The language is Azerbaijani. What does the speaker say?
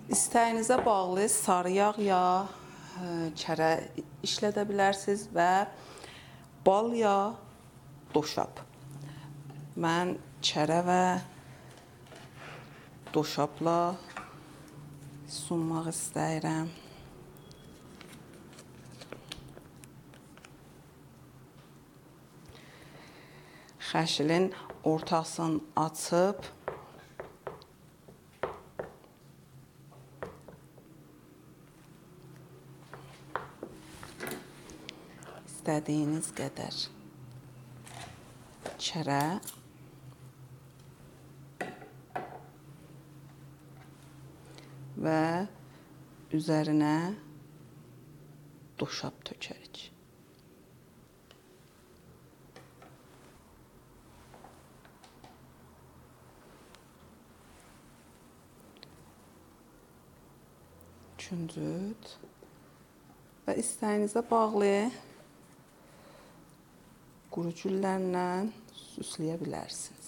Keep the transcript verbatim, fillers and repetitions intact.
İstəyinizə bağlı sarı yağ ya kərə işlədə bilərsiniz və bal ya doşab. Mən kərə və doşabla sunmaq istəyirəm. Xəşilin ortasını açıb istədiyiniz qədər kərə və üzərinə doşab tökərik. Küncüt və istəyinizə bağlı quru güllərlə süsləyə bilərsiniz.